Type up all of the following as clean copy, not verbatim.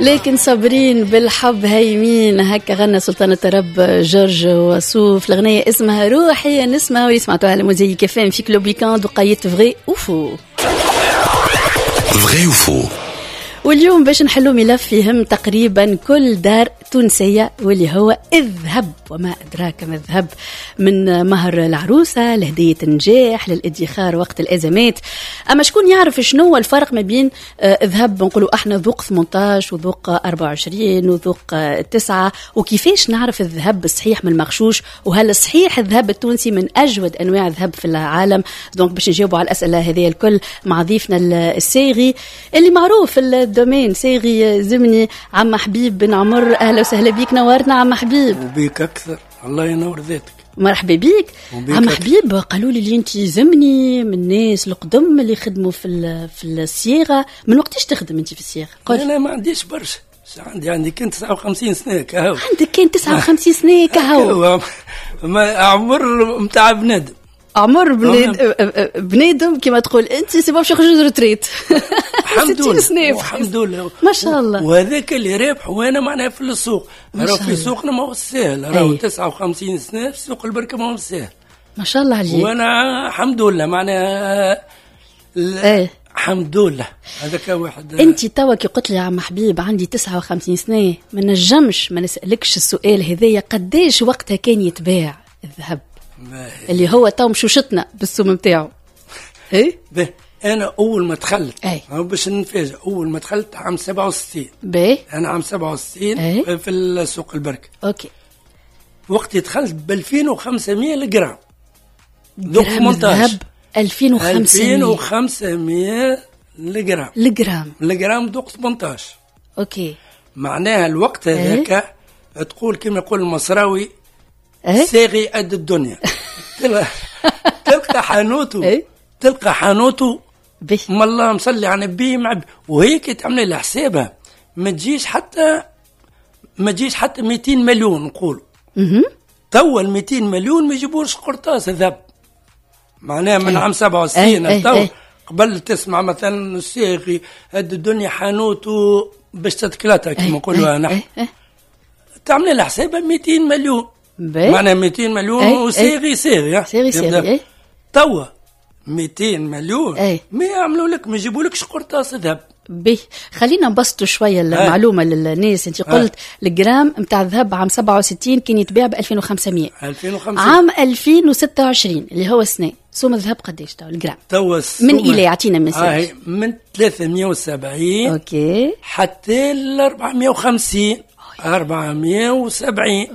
لكن صابرين بالحب هايمين. هكا غنى سلطان الطرب جورج وسوف. الأغنية اسمها روحي، نسمعها ويسمعتوها على موزيك فام في كلوب ويكاند وقيت فغي وفو. فغي وفو. واليوم باش نحلو ملف يهم تقريبا كل دار تونسية، واللي هو اذهب وما أدراك ما اذهب، من مهر العروسة لهدية النجاح للادخار وقت الأزمات. أما شكون يعرف شنو الفرق ما بين اذهب نقولوا احنا ذوق 18 وذوق 24 وذوق 9، وكيفاش نعرف الذهب الصحيح من المغشوش، وهل صحيح الذهب التونسي من أجود أنواع الذهب في العالم؟ دونك باش نجاوبوا على الأسئلة هذه الكل مع ضيفنا الساغي اللي معروف في الدومين، ساغي زمني عم حبيب بن عمر. أهلا وسهلا بيك، نورتنا عم حبيب. وبيك أكثر، الله ينور ذاتك. مرحبا بيك عم حبيب. قالوا لي اللي انت زمني من الناس القدم اللي خدموا في الصياغه. من وقتاش تخدم انت في الصياغه؟ انا ما عنديش برشا، عندي كنت 59 سنه كهو. عندك كان 59 سنه كهو؟ ما عمر متاع بنادم، عمر بنادم كما تقول انت. سي باش نخرج ريتريت. الحمد لله الحمد لله ما شاء الله. وهذاك اللي رابح وانا معناها في السوق. راه في سوقنا ما هو سهل، راه 59 سنه في سوق البركه ما هو سهل. ما شاء الله عليك. وانا الحمد لله معناها الحمد لله. هذاك واحد. انت توا كي قلت لي يا عم حبيب عندي 59 سنه، ما نجمش ما نسالكش السؤال هذايا، قداش وقتها كان يتباع الذهب اللي هو تو مشوشتنا بالسوم نتاعو؟ ايه انا اول ما دخلت باش نفاجئ، اول ما دخلت عام 67. انا عام 67 في السوق البركه. اوكي. وقت دخلت ب 2500 الجرام. دوك 18 2500 الجرام دوك 18. اوكي. معناها الوقت هذاك تقول كما يقول المصراوي ساغي قد الدنيا. تلقى حانوته ما الله مصلي على النبي وهيك تعمل لها حسابها ما تجيش حتى 200 مليون نقول. توا 200 مليون ما يجيبوش قرطاس ذهب. معناها من عام 67 توا قبل تسمع مثلا الساغي قد الدنيا حانوته باش تتكلاتها كما نقولوا نحن. تعمل لها حسابها 200 مليون. معناها 200 مليون وساغي توا 200 مليون ما يعملوا لك، ما يجيبوا لكش قرطاس ذهب. خلينا نبسطوا شويه المعلومه للناس. انت قلت الجرام نتاع الذهب عام 67 كان يتباع ب 2500. عام 2026 اللي هو السنه سوم الذهب قداش تو الجرام؟ من الى يعطينا مثال. من 370 اوكي حتى ل 450 470.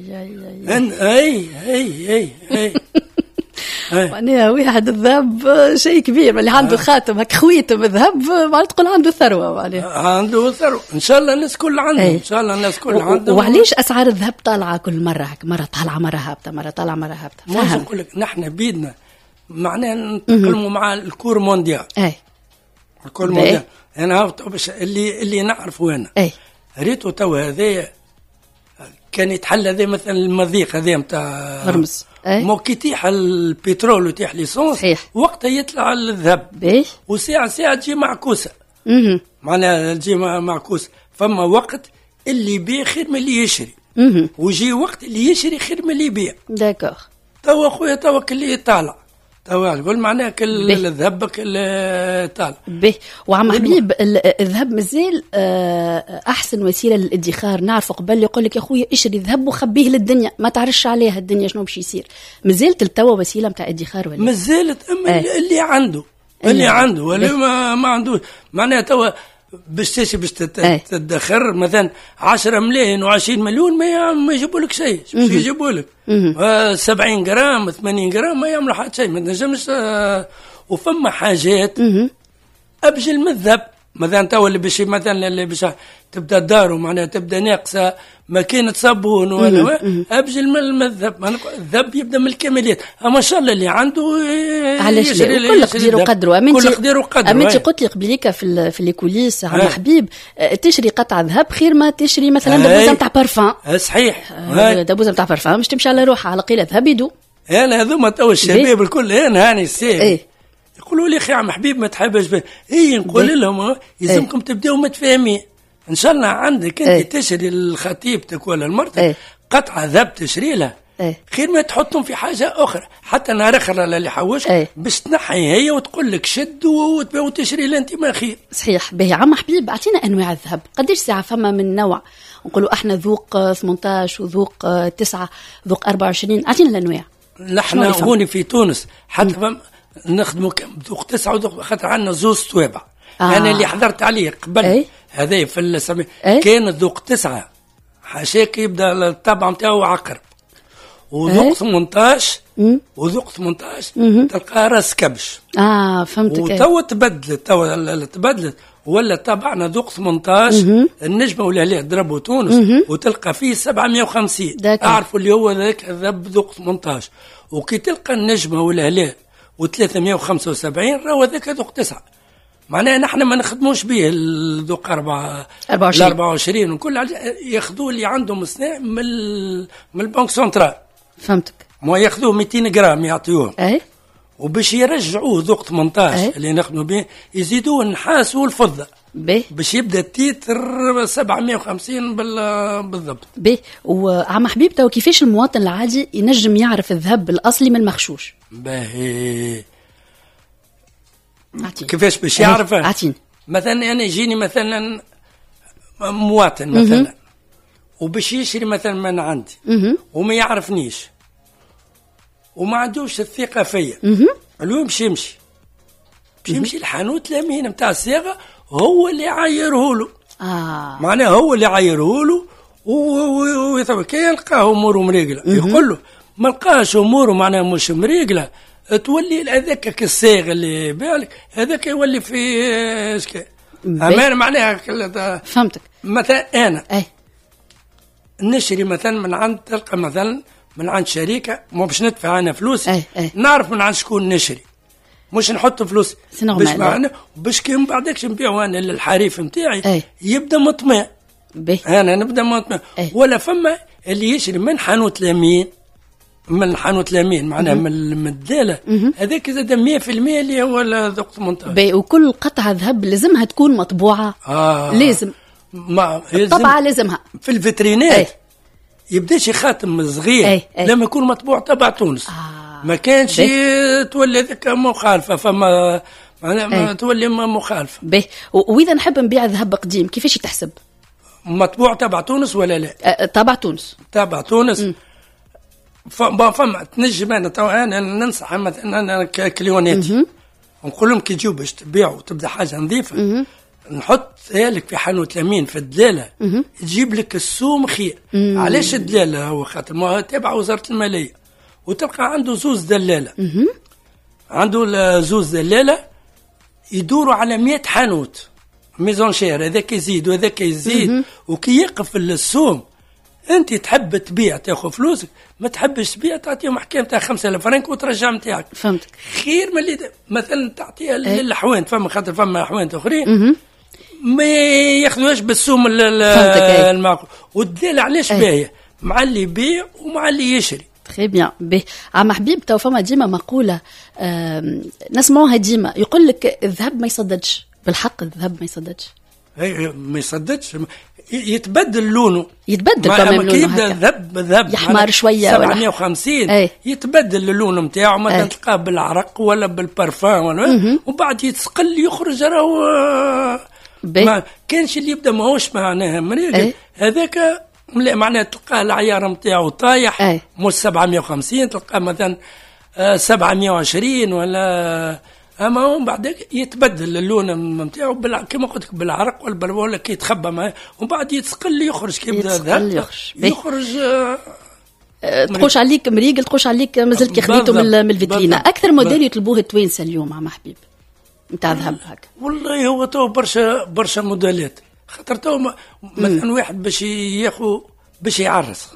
اي معناها واحد الذهب شيء كبير. اللي عنده خاتم هك خويتم ذهب ما تقول عنده ثروه. معناها عنده ثروه. ان شاء الله الناس كل عندهم. ان شاء الله الناس كل عندهم. وعليش اسعار الذهب طالعه كل مره هك، مره طالعه مره هابطه، مره طالعه مره هابطه؟ فاهم. نقول لك نحن بيدنا معناها نتكلموا مع الكور مونديال. الكور مونديال انا باش اللي نعرفه انا ريتو تو هذايا كان يتحل هذا مثلا المضيق هذا نتاع هرمز. مو كي يتيح البترول ويتيح ليسونس وقتها يطلع الذهب وساعة تجي معكوسة. معناها تجي معكوسة. فما وقت اللي يبيع خير من اللي يشري، ويجي وقت اللي يشري خير من اللي يبيع. داكوغ. توا خويا توا اللي طالع توا يقول معناها كل الذهب كل طالع. وعم حبيب الذهب مازال احسن وسيله للادخار. نعرف قبل يقول لك يا خويا اشري ذهب وخبيه للدنيا، ما تعرفش عليها الدنيا شنو باش يصير. مازالت التوا وسيله نتاع ادخار ولا مازالت؟ اما اللي عنده ولا ما عنده. معناها توا باش تدخر مثلا 10 ملايين و20 مليون ما يجيبوا لك شيء. باش يجيبوا لك 70 جرام 80 جرام ما يعملوا حتى شيء. ما تنجمش. وفما حاجات ابجل من الذهب. مثلا تو اللي باش مثلا اللي باش تبدا داره معناها تبدا ناقصه ماكينه صابون ولا ابجل من الذهب. الذهب يبدا من الكماليات. اما ان شاء الله اللي عنده علاش كل قدير وقدره. كل قدير وقدره. اما انت قلت لي قبليك في الكوليس عم حبيب تشري قطعه ذهب خير ما تشري مثلا دبوزه نتاع بارفان. صحيح. دبوزه نتاع بارفان مش تمشي على روحها على قيله ذهب يدو. انا هذوما تو الشباب الكل هاني السيد يقولوا لي اخي عم حبيب ما تحبش نقول لهم يلزمكم تبداو متفاهمين. ان شاء الله عندك انت تشري لخطيبتك ولا لمرتك قطعه ذهب تشري لها خير ما تحطهم في حاجه اخرى، حتى نهار اخر اللي حوش باش تنحي هي وتقول لك شد وتشري لها انت ما خير. صحيح. باهي عم حبيب اعطينا انواع الذهب، قديش ساعه فما من نوع؟ نقولوا احنا ذوق 18 وذوق 9 ذوق 24، اعطينا الانواع. نحن هوني في تونس حتى نخدموا ذوق 9 وذوق، خاطر عندنا زوز توابع. انا اللي حضرت عليه قبل هذا في كان ذوق 9 حاشاك يبدا الطبع نتاعو عقرب، وذوق 18 وذوق 18 تلقى راس كبش. فهمتك. وتوا تبدلت ولا طبعنا ذوق 18 النجمه والهلال ضربوا تونس وتلقى فيه 750. اعرفوا اللي هو ذاك ذب ذوق 18، وكي تلقى النجمه والهلال و375 راهو ذاك ذوق 9. معناها نحن ما نخدموش به الذوق 24 وكل ياخذوه اللي عندهم صناع من البنك سنترال. فهمتك. ما ياخذوه 200 جرام يعطيوهم. وباش يرجعوه ذوق 18 اللي نخدموا به يزيدوه النحاس والفضه باش يبدا التيتر 750 بالضبط. وعم حبيب تو كيفاش المواطن العادي ينجم يعرف الذهب الاصلي من المغشوش؟ باهي كيفاش باش يعرفه؟ مثلا انا يجيني مثلا مواطن مثلا وباش يشري مثلا من عندي وما يعرفنيش وما عندوش الثقه فيا، اليوم باش يمشي الحانوت الامين نتاع الصياغه هو اللي يعايره له. معناه هو اللي يعايره له كي يلقاه اموره مريقله يقول له ما لقاش اموره معناه مش مريقله تولي هذاك الصيغ اللي بالك هذاك يولي في امان. معناها فهمتك. مثلا انا نشري مثلا من عند تلقى مثلا من عند شركه مو باش ندفع انا فلوس نعرف من عند شكون نشري، مش نحط فلوس باش معنا باش كي من بعدكش نبيعوا انا للحريف نتاعي يبدا مطمئن. انا نبدا مطمئن. ولا فما اللي يشري من حانوت اليمين معناها من الداله هذاك زاد 100% اللي هو ذوق 18. وكل قطعه ذهب لازمها تكون مطبوعه. لازم الطبعه لازمها في الفيترينات يبداش يخاتم صغير لما يكون مطبوع تبع تونس. ما كانش تولي ذاك مخالفه فما معناها تولي مخالفه. واذا نحب نبيع ذهب قديم كيفاش يتحسب؟ مطبوع تبع تونس ولا لا؟ تبع تونس. فما تنجم انا ننصح مثلا انا كليوناتي نقول لهم كي تجيو باش تبيعوا وتبدا حاجه نظيفه نحط لك في حانوت اليمين في الدلاله تجيب لك السوم خير. علاش الدلاله؟ هو خاطر ما تابع وزاره الماليه وتلقى عنده زوز دلاله عنده زوز دلاله يدوروا على 100 حانوت ميزون شير، هذاك يزيد وهذاك يزيد وكي يقف السوم انت تحب تبيع تاخذ فلوسك، ما تحبش تبيع تعطيهم حكايه تاع 5000 فرنك وترجع نتاعك. فهمتك. خير من اللي مثلا تعطيها للحوان فما خاطر فما حوانت اخرين ما ياخذوهاش بالسوم المعقول. والدليل علاش باهيه مع اللي يبيع ومع اللي يشري. تري بيان. عم حبيب تو فما ديما مقوله نسمعوها ديما يقول لك الذهب ما يصددش. بالحق الذهب ما يصددش. ما يصددش يتبدل لونه. يتبدل كمان لونه. يبدا ذهب يحمر شويه 750 يتبدل اللون نتاعو مثلا تلقاه بالعرق ولا بالبرفان ولا وبعد يتسقل يخرج راهو ما كانش اللي يبدا ماهوش معناها مريقل هذاك معناها تلقاه العيار نتاعو طايح مش 750 تلقاه مثلا 720 ولا اما هو بعدك يتبدل اللون نتاعو كما قلت لك بالعرق ولا كي يتخبى معاه ومن بعد يتسقل يخرج كي يبدا ذهب يخرج تقوش عليك مريقل تقوش عليك مازلت كي خديته من الفيترينا. اكثر موديل يطلبوه التوانسه اليوم عم حبيب نتاع ذهب هكا؟ والله هو تو برشا موديلات خاطر تو مثلا واحد باش ياخذ باش يعرس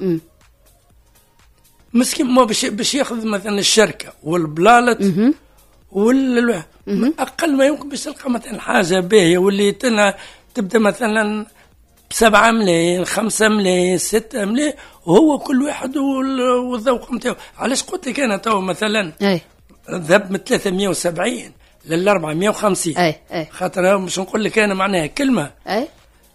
مسكين ما باش ياخذ مثلا الشركه والبلالت ولا اقل ما يمكن باش تلقى مثلا حاجه باهيه واللي تبدا مثلا ب7 ملايين 5 ملايين 6 ملايين وهو كل واحد والذوق نتاعو. علاش قلت لك انا تو مثلا ذهب من 370 لل 450 خاطر مش نقول لك انا معناها كلمه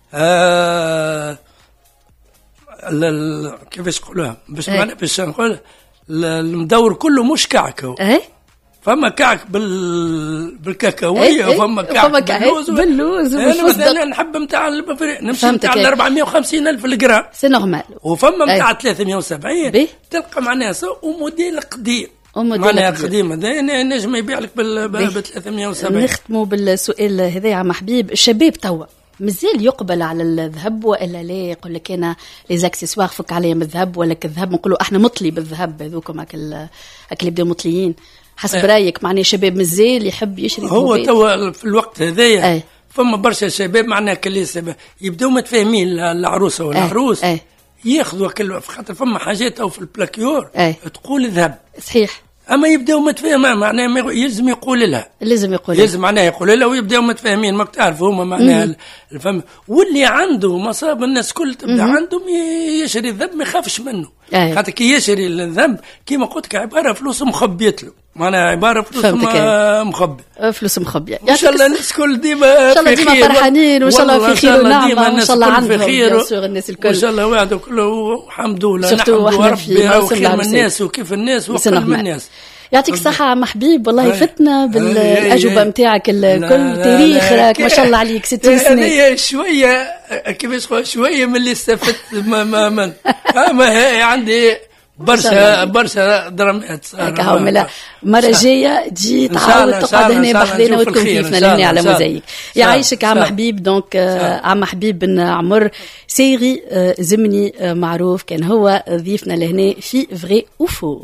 كيفاش نقولوها باش نقول المدور كله مش كعك هو. فما كعك بالكاكاوية وفما كعك باللوز انا نحب نتاع نمشي نتاع 450,000 الجرام سي نورمال. وفما نتاع 370 تلقى معناها وموديل قديم معناها قديم هذا نجم يبيع لك ب 370. نختموا بالسؤال هذا يا عم حبيب. الشباب توا مازال يقبل على الذهب ولا لا؟ يقول لك انا لي زاكسيسوار فك عليا من الذهب ولا الذهب نقولوا احنا مطلي بالذهب هذوكم هاك اللي بداو مطليين. حسب رايك معناه الشباب مازال يحب يشري هو توا في الوقت هذايا فما برشا شباب معناها كلي يبداو متفاهمين العروسه والعروس ياخذوا كل خاطر فما حاجات او في البلاكيور تقول ذهب صحيح، اما يبداو متفاهمين معناها يلزم يقول لها لازم معناها يقول لها ويبداو متفاهمين. ما تعرف هما معناها الفم واللي عنده مصاب الناس كل تبدا عندهم يشري الذهب ما يخافش منه خاطر كي يشري الذهب كيما قلت لك عباره فلوس مخبيت له معناها عباره فلوس مخبي فلوس مخبيه. ان شاء الله الناس الكل ديما ان شاء الله ديما فرحانين وان شاء الله في خير ونعمه وان شاء الله عندهم الناس الكل ان شاء الله واحد كله الحمد لله نحمد ربي وخير من الناس وكيف الناس وقل من الناس. يعطيك الصحة عم حبيب والله فتنا بالأجوبة متاعك الكل تاريخ راك ما شاء الله عليك 60 سنة. هذه شوية كيفاش شوية من اللي استفدت ما هي عندي برشا درامات صار. مرة جاية تجي تعاود تقعد هنا بحذنا وتكون كيفنا لهنا على موزايك. يعيشك عم حبيب. دونك عم حبيب بن عمر سيري زمني معروف كان هو ضيفنا لهنا في فري وفو.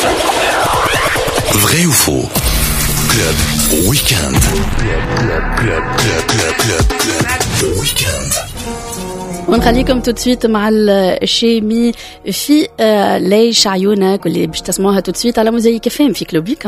Vrai ou faux? Club Weekend. Club Weekend. ونخليكم توتسويت مع الشامي في ليش عيونك واللي باش تسمعوها توتسويت على موزايك فام في كلوب ويكند.